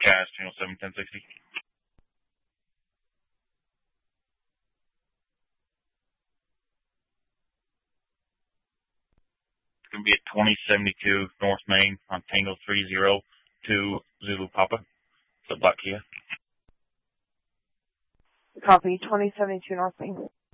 Cash, channel 71060. It's going to be at 2072 North Main on Tango 302 Zulu Papa. It's a black Kia. Copy, 2072 North Main.